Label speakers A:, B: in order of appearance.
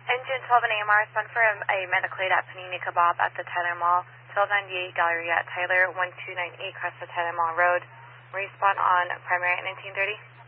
A: Engine 12 and AMR, respond for a medical aid at Panini Kebab at the Tyler Mall, 1298 Gallery at Tyler, 1298 Cresta Tyler Mall Road. Respawn on primary at 1930.